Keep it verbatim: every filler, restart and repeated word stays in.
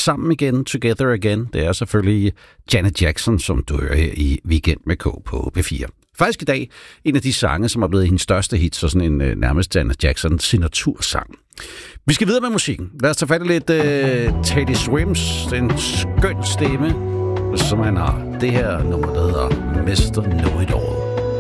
sammen igen, Together Again. Det er selvfølgelig Janet Jackson, som du hører her i Weekend med K på P fire. Faktisk i dag en af de sange, som er blevet hendes største hit, så sådan en uh, nærmest Janet Jackson signatursang. Vi skal videre med musikken. Lad os tage fat i lidt uh, Teddy Swims, den skøn stemme, som han har. Det her nummer, der hedder mister Know It All.